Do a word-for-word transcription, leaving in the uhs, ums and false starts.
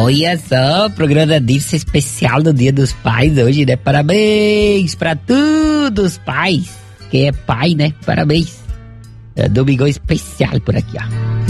Olha só, programa disso especial do Dia dos Pais hoje, né? Parabéns pra todos os pais. Quem é pai, né? Parabéns. É, domingão especial por aqui, ó.